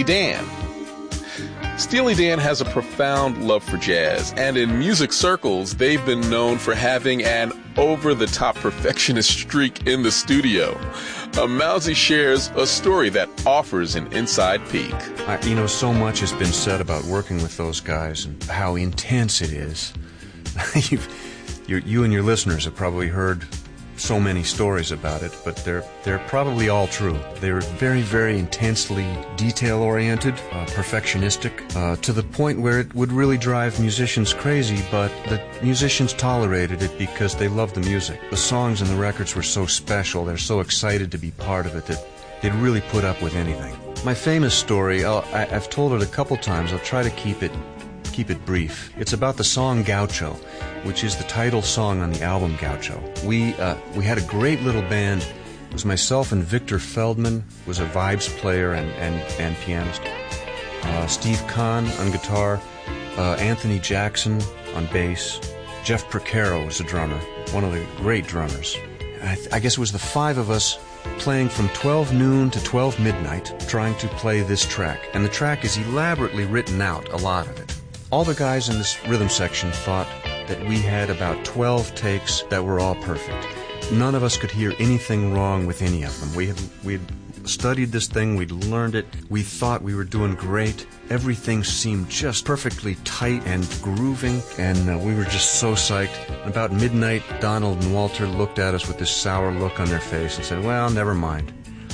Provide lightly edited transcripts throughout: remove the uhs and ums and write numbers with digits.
Steely Dan. Steely Dan has a profound love for jazz, and in music circles, they've been known for having an over-the-top perfectionist streak in the studio. Mousy shares a story that offers an inside peek. So much has been said about working with those guys and how intense it is. You and your listeners have probably heard so many stories about it, but they're probably all true. They're very, very intensely detail-oriented, perfectionistic, to the point where it would really drive musicians crazy, but the musicians tolerated it because they loved the music. The songs and the records were so special, they're so excited to be part of it that they'd really put up with anything. My famous story, I've told it a couple times. I'll try to keep it brief. It's about the song Gaucho, which is the title song on the album Gaucho. We had a great little band. It was myself and Victor Feldman, was a vibes player and pianist. Steve Kahn on guitar, Anthony Jackson on bass. Jeff Porcaro was a drummer, one of the great drummers. I guess it was the five of us playing from 12 noon to 12 midnight, trying to play this track. And the track is elaborately written out, a lot of it. All the guys in this rhythm section thought that we had about 12 takes that were all perfect. None of us could hear anything wrong with any of them. We had studied this thing, we'd learned it, we thought we were doing great. Everything seemed just perfectly tight and grooving, and we were just so psyched. About midnight, Donald and Walter looked at us with this sour look on their face and said, well, never mind.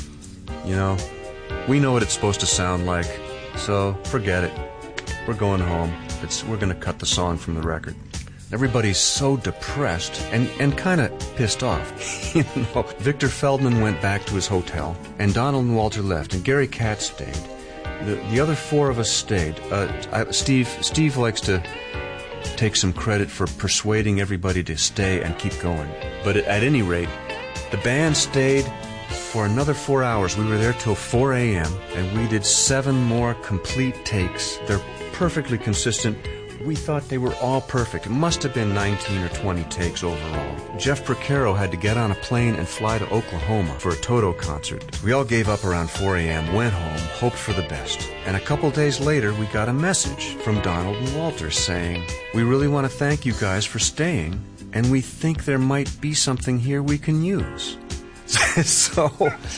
We know what it's supposed to sound like, so forget it. We're going home. We're going to cut the song from the record. Everybody's so depressed and kind of pissed off. Victor Feldman went back to his hotel, and Donald and Walter left, and Gary Katz stayed. The other four of us stayed. Steve likes to take some credit for persuading everybody to stay and keep going. But at any rate, the band stayed for another 4 hours. We were there till 4 a.m., and we did 7 more complete takes. They're perfectly consistent. We thought they were all perfect. It must have been 19 or 20 takes overall. Jeff Porcaro had to get on a plane and fly to Oklahoma for a Toto concert. We all gave up around 4 a.m., went home, hoped for the best. And a couple days later, we got a message from Donald and Walter saying, we really want to thank you guys for staying, and we think there might be something here we can use. So,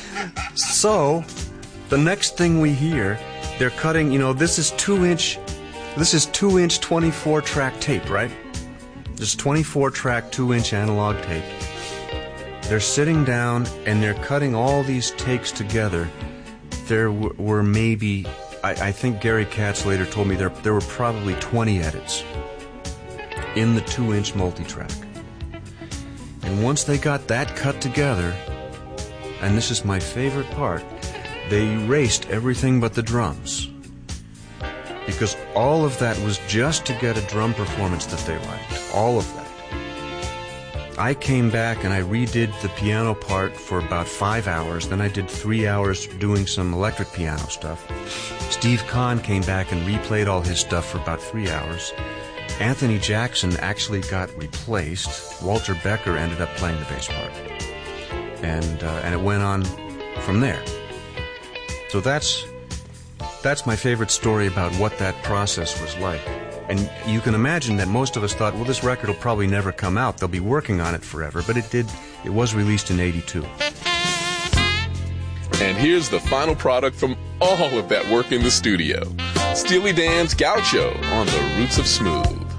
the next thing we hear, they're cutting, this is 2-inch 24-track tape, right? This 24-track 2-inch analog tape. They're sitting down and they're cutting all these takes together. There were maybe, I think Gary Katz later told me there were probably 20 edits in the 2-inch multitrack. And once they got that cut together, and this is my favorite part, they erased everything but the drums. Because all of that was just to get a drum performance that they liked. All of that. I came back and I redid the piano part for about 5 hours. Then I did 3 hours doing some electric piano stuff. Steve Kahn came back and replayed all his stuff for about 3 hours. Anthony Jackson actually got replaced. Walter Becker ended up playing the bass part. And it went on from there. So that's my favorite story about what that process was like. And you can imagine that most of us thought, well, this record will probably never come out. They'll be working on it forever. But it did. It was released in '82. And here's the final product from all of that work in the studio. Steely Dan's Gaucho on the Roots of Smooth.